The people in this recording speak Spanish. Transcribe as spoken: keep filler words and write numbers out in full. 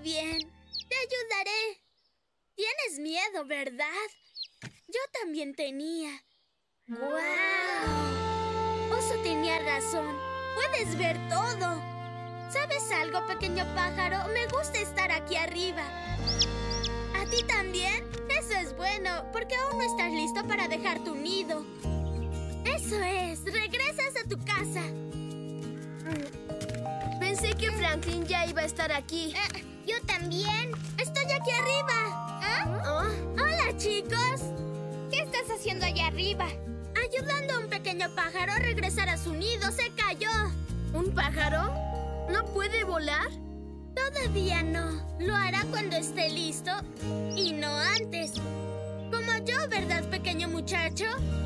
bien. Te ayudaré. Tienes miedo, ¿verdad? Yo también tenía. ¡Guau! Oso tenía razón. Puedes ver todo. ¿Sabes algo, pequeño pájaro? Me gusta estar aquí arriba. ¿A ti también? Eso es bueno, porque aún no estás listo para dejar tu nido. Eso es. Regresas a tu casa. Pensé que Franklin ya iba a estar aquí. Eh, yo también. Estoy aquí arriba. ¿Ah? ¿Oh? Hola, chicos. ¿Qué estás haciendo allá arriba? Ayudando a un pequeño pájaro a regresar a su nido. Se cayó. ¿Un pájaro? ¿No puede volar? Todavía no. Lo hará cuando esté listo y no antes. Como yo, ¿verdad, pequeño muchacho?